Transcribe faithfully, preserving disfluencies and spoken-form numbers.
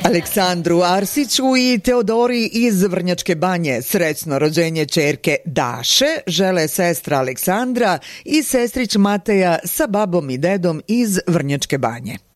Aleksandru Arsiću i Teodori iz Vrnjačke Banje srećno rođenje ćerke Daše žele sestra Aleksandra i sestrić Mateja sa babom i dedom iz Vrnjačke Banje.